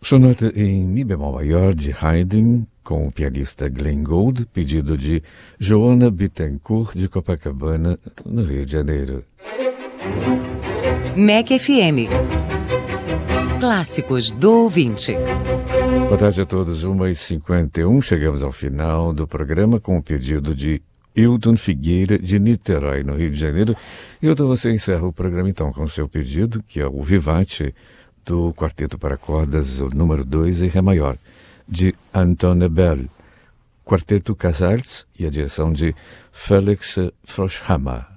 Sonata em Mi bemol maior de Haydn, com o pianista Glenn Gould, pedido de Joana Bittencourt de Copacabana, no Rio de Janeiro. MEC FM. Clássicos do ouvinte. Boa tarde a todos, 1h51. Chegamos ao final do programa com o pedido de Hilton Figueira, de Niterói, no Rio de Janeiro. Hilton, você encerra o programa então com o seu pedido, que é o Vivace, do Quarteto para Cordas, o número 2 em Ré maior, de Antoine Bell. Quarteto Casals e a direção de Felix Froschhammer.